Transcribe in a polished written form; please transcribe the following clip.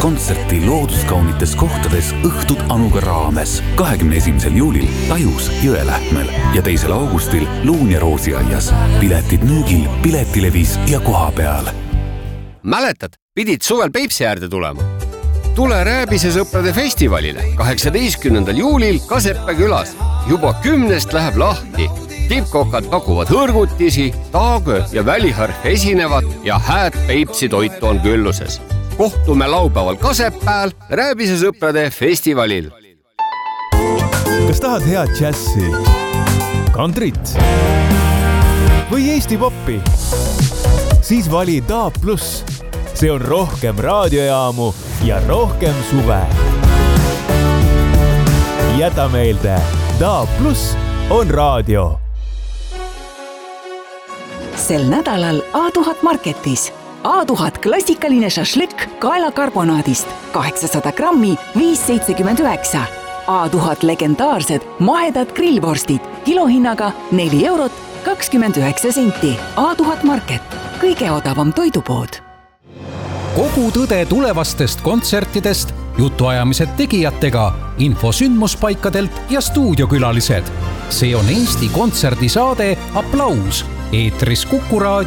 kontserti looduskaunites kohtades Õhtud Anuga raames 21. juulil Tajus Jõelähtmel ja 2. augustil Luun ja Roosiaias. Piletid müügil Piletilevis ja koha peal. Mäletad, pidid suvel Peipsi äärde tulema? Tule Rääbise sõprade festivalile 18. juulil Kasepää külas. Juba 10 läheb lahti. Tippkokad pakuvad hõrgutisi, taagö ja väliharf esinevad ja hääd Peipsi toitu on külluses. Kohtume laupäeval Kasepääl Rääbise sõprade festivalil. Kas tahad head džässi, kantrit või Eesti poppi? Siis vali DAB+. See on rohkem raadiojaamu ja rohkem suve. Jäta meelde, DAB+ on raadio. Sel nädalal A1000 Marketis. A1000 klassikaline šašlõkk kaelakarbonaadist 800 grammi 5,79. A1000 legendaarsed mahedad grillvorstid kilohinnaga 4 eurot 29 senti. A1000 Market, kõige odavam toidupood. Kogu tõde tulevastest kontsertidest, jutuajamised tegijatega, info sündmuspaikadelt ja stuudiokülalised. See on Eesti kontserdisaade Applaus. Eetris Kuku Raadio